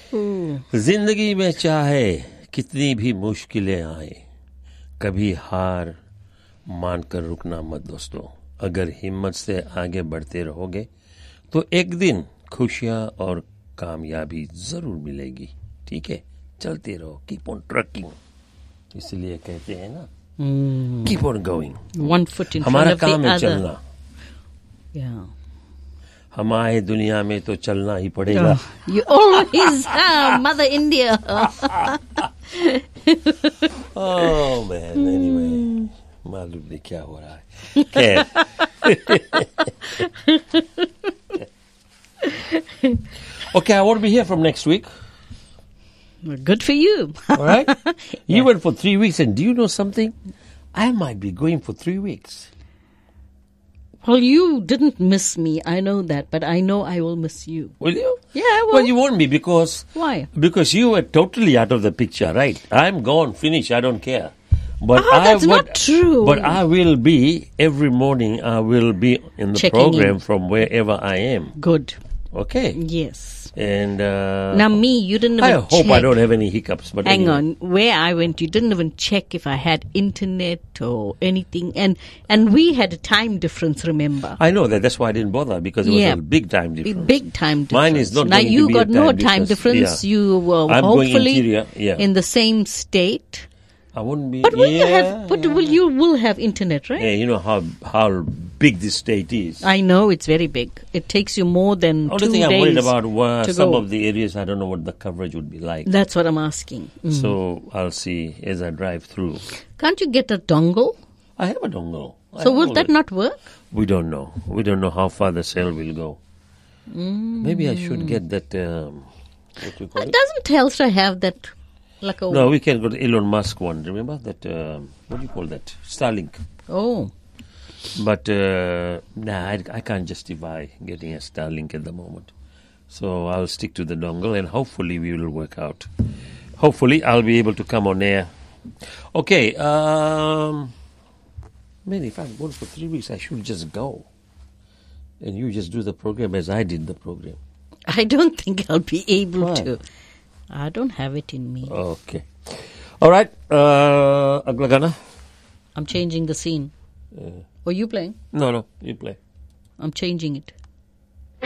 जिंदगी में चाहे कितनी भी मुश्किलें आए, कभी हार मानकर रुकना मत दोस्तों। अगर हिम्मत से आगे बढ़ते रहोगे तो एक दिन खुशियां और कामयाबी जरूर मिलेगी। ठीक है, चलते रहो, कीप ऑन ट्रकिंग, इसलिए कहते हैं ना, keep on going. One foot in हमारा front of काम the है other. चलना। Yeah. हम आए दुनिया में तो चलना ही पड़ेगा। You always are, Mother India. Oh man, anyway, मालूम नहीं क्या हो रहा है। खैर। Okay, I won't be here from next week. Good for you. All right? You went for 3 weeks, and do you know something? I might be going for 3 weeks. Well, you didn't miss me. I know that, but I know I will miss you. Will you? Yeah, I will. Well, you won't be because... Why? Because you were totally out of the picture, right? I'm gone, finished, I don't care. But that's not true. But I will be, every morning, I will be in the Checking program in. from wherever I am. Good. Okay? Yes. And Now me, you didn't even I hope check. I don't have any hiccups. But Hang anyway. on. Where I went, you didn't even check if I had internet or anything. And we had a time difference, remember? I know that. That's why I didn't bother, because it was Yeah. a big time difference. Big time difference. Mine is not now going you to be a got no time time difference. Yeah. You were I'm going hopefully interior, yeah. in the same state. I wouldn't be... But will you yeah, have? But yeah. you will have internet, right? Yeah, you know how big this state is. I know it's very big. It takes you more than 2 Only days. thing I'm worried about were to some go. of the areas I don't know what the coverage would be like. That's what I'm asking. So I'll see as I drive through. Can't you get a dongle? I have a dongle. So will that not work? We don't know. We don't know how far the cell will go. Maybe I should get that. What do you call it? Doesn't Telstra have that? Like a No, we can go to Elon Musk one. Remember that? What do you call that? Starlink. Oh. But I can't justify getting a Starlink at the moment. So I'll stick to the dongle, and hopefully we will work out. Hopefully I'll be able to come on air. Okay. Man, if I'm going for 3 weeks, I should just go. And you just do the program as I did the program. I don't think I'll be able Why? to. I don't have it in me. Okay. All right. Agla Gana? I'm changing the scene. Or you playing? No, you play. I'm changing it.